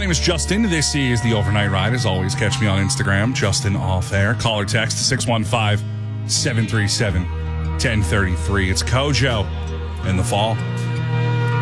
name is Justin. This is the Overnight Ride. As always, catch me on Instagram, Justin Off Air. Call or text 615-737-1033. It's Kojo in the fall.